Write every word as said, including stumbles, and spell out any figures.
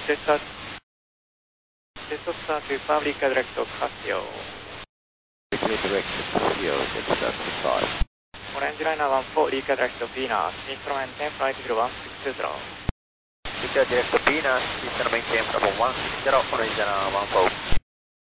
テスト、テストスタート、パブリックダイレクト、カシオ。オレンジライナーワンフォー、リーカダイレクト、ビーナス、インストラメント、フライトビルワンシックスゼロ。 リーカダイレクト、ビーナス、インストラメント、フライトワンシックスゼロ、オレンジライナーワンフォー。